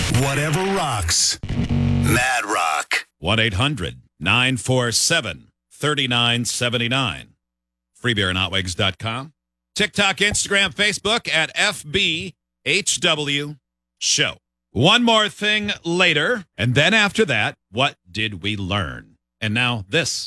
Whatever rocks. Mad Rock. 1-800-947-3979. Freebeerandhotwigs.com. TikTok, Instagram, Facebook at FBHW Show. One more thing later, and then after that, what did we learn? And now this.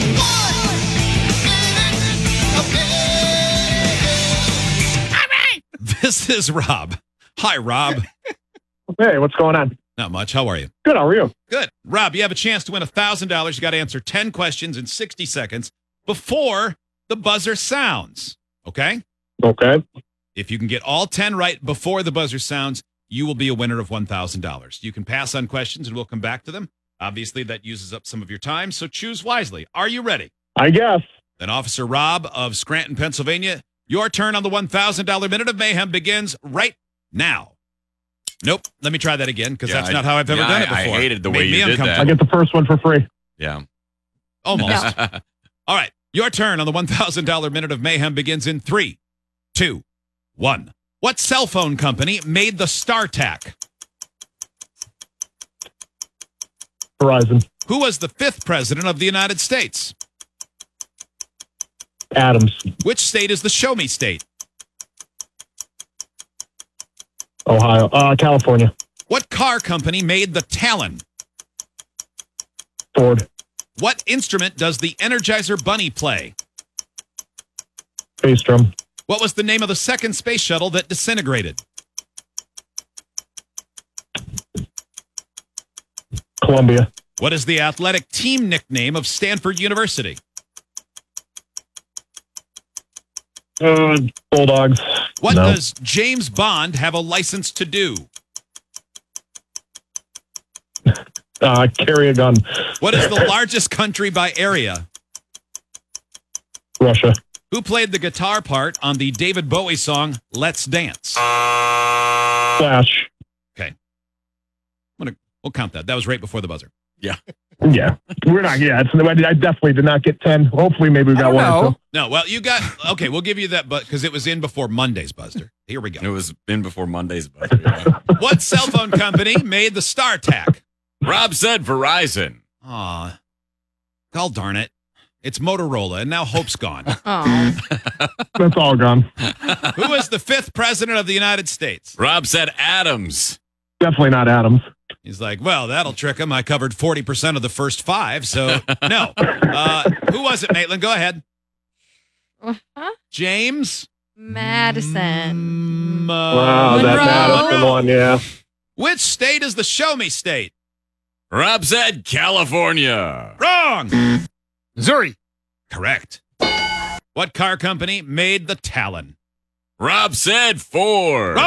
This is Rob. Hi, Rob. Hey, what's going on? Not much. How are you? Good, how are you? Good. Rob, you have a chance to win $1,000. You got to answer 10 questions in 60 seconds before the buzzer sounds. Okay? Okay. If you can get all 10 right before the buzzer sounds, you will be a winner of $1,000. You can pass on questions and we'll come back to them. Obviously, that uses up some of your time, so choose wisely. Are you ready? I guess. Then Officer Rob of Scranton, Pennsylvania, your turn on the $1,000 Minute of Mayhem begins right now. Nope. Let me try that again because that's not how I've ever done it before. I hated the way you did that. I get the first one for free. Yeah. Almost. All right. Your turn on the $1,000 Minute of Mayhem begins in 3, 2, 1. What cell phone company made the StarTAC? Verizon. Who was the 5th president of the United States? Adams. Which state is the Show Me State? Ohio. California. What car company made the Talon? Ford. What instrument does the Energizer Bunny play? Bass drum. What was the name of the second space shuttle that disintegrated? Columbia. What is the athletic team nickname of Stanford University? Bulldogs. What No. does James Bond have a license to do? Carry a gun. What is the largest country by area? Russia. Who played the guitar part on the David Bowie song Let's Dance? Flash. Okay. We'll count that. That was right before the buzzer. Yeah. We're not, I definitely did not get 10. Hopefully, maybe we got one or two. No, well, you got, okay, we'll give you that because it was in before Monday's buzzer. Here we go. It was in before Monday's buzzer. Yeah. What cell phone company made the StarTAC? Rob said Verizon. Aw. God darn it. It's Motorola, and now Hope's gone. Oh. That's all gone. Who is the 5th president of the United States? Rob said Adams. Definitely not Adams. He's like, well, that'll trick him. I covered 40% of the first 5, so no. Who was it, Maitland? Go ahead. Huh? James? Madison. Wow, that's Monroe. Madison one, yeah. Which state is the Show Me State? Rob said California. Wrong. Missouri. Correct. What car company made the Talon? Rob said Ford.